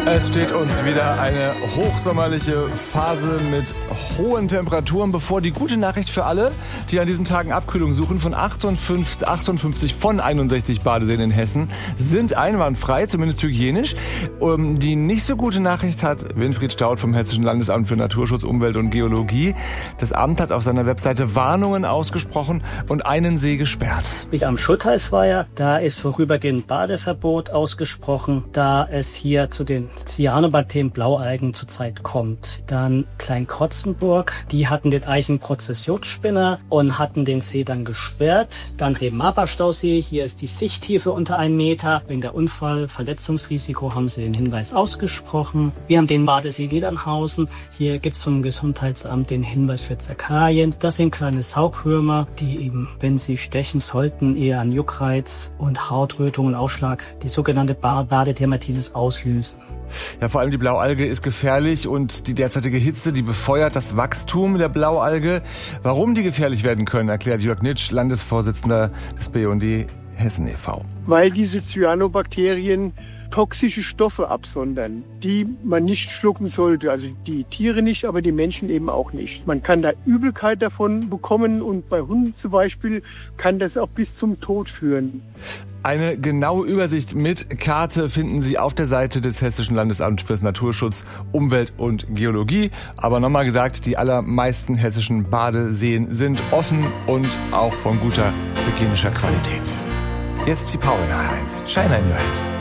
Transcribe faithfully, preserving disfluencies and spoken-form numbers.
Es steht uns wieder eine hochsommerliche Phase mit hohen Temperaturen bevor. Die gute Nachricht für alle, die an diesen Tagen Abkühlung suchen: von achtundfünfzig, achtundfünfzig von einundsechzig Badeseen in Hessen sind einwandfrei, zumindest hygienisch. Die nicht so gute Nachricht hat Winfried Staudt vom Hessischen Landesamt für Naturschutz, Umwelt und Geologie. Das Amt hat auf seiner Webseite Warnungen ausgesprochen und einen See gesperrt. Wie am Schuttheißweiher, da ist vorübergehend Badeverbot ausgesprochen, da es hier zu den Cyanobakterien Blaualgen zurzeit kommt. Dann Kleinkrotzenburg, die hatten den Eichenprozessionsspinner und hatten den See dann gesperrt. Dann Reben-Marper-Stausee, hier ist die Sichttiefe unter einem Meter. Wegen der Unfall-Verletzungsrisiko haben sie den Hinweis ausgesprochen. Wir haben den Badesee Niedernhausen. Hier gibt es vom Gesundheitsamt den Hinweis für Zerkalien. Das sind kleine Saughürmer, die eben, wenn sie stechen sollten, eher an Juckreiz und Hautrötung und Ausschlag, die sogenannte Badedermatitis auslösen. Ja, vor allem die Blaualge ist gefährlich und die derzeitige Hitze, die befeuert das Wachstum der Blaualge. Warum die gefährlich werden können, erklärt Jörg Nitsch, Landesvorsitzender des B U N D Hessen e V Weil diese Cyanobakterien toxische Stoffe absondern, die man nicht schlucken sollte. Also die Tiere nicht, aber die Menschen eben auch nicht. Man kann da Übelkeit davon bekommen und bei Hunden zum Beispiel kann das auch bis zum Tod führen. Eine genaue Übersicht mit Karte finden Sie auf der Seite des Hessischen Landesamts für Naturschutz, Umwelt und Geologie. Aber nochmal gesagt, die allermeisten hessischen Badeseen sind offen und auch von guter hygienischer Qualität. Jetzt die Power in H eins. Shine in your head.